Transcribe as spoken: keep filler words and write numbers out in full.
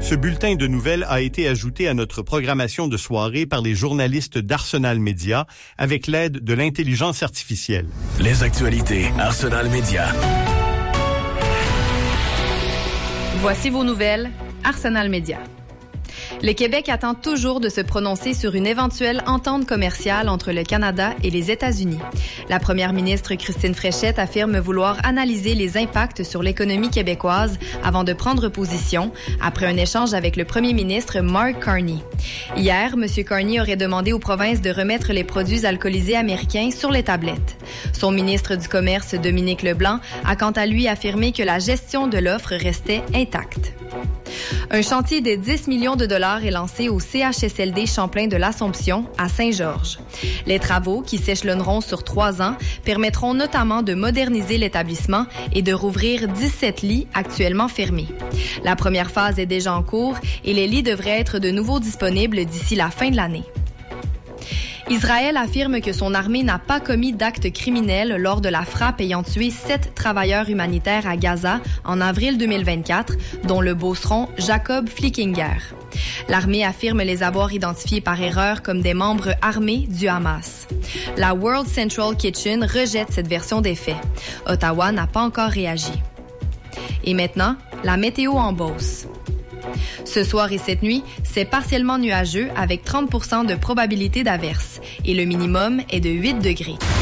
Ce bulletin de nouvelles a été ajouté à notre programmation de soirée par les journalistes d'Arsenal Média avec l'aide de l'intelligence artificielle. Les actualités Arsenal Média. Voici vos nouvelles, Arsenal Média. Le Québec attend toujours de se prononcer sur une éventuelle entente commerciale entre le Canada et les États-Unis. La première ministre Christine Fréchette affirme vouloir analyser les impacts sur l'économie québécoise avant de prendre position, après un échange avec le premier ministre Mark Carney. Hier, M. Carney aurait demandé aux provinces de remettre les produits alcoolisés américains sur les tablettes. Son ministre du Commerce, Dominique Leblanc, a quant à lui affirmé que la gestion de l'offre restait intacte. Un chantier de dix millions de dollars est lancé au C H S L D Champlain de l'Assomption à Saint-Georges. Les travaux, qui s'échelonneront sur trois ans, permettront notamment de moderniser l'établissement et de rouvrir dix-sept lits actuellement fermés. La première phase est déjà en cours et les lits devraient être de nouveau disponibles d'ici la fin de l'année. Israël affirme que son armée n'a pas commis d'actes criminels lors de la frappe ayant tué sept travailleurs humanitaires à Gaza en avril deux mille vingt-quatre, dont le beauceron Jacob Flickinger. L'armée affirme les avoir identifiés par erreur comme des membres armés du Hamas. La World Central Kitchen rejette cette version des faits. Ottawa n'a pas encore réagi. Et maintenant, la météo en Beauce. Ce soir et cette nuit, c'est partiellement nuageux avec trente pour cent de probabilité d'averse et le minimum est de huit degrés.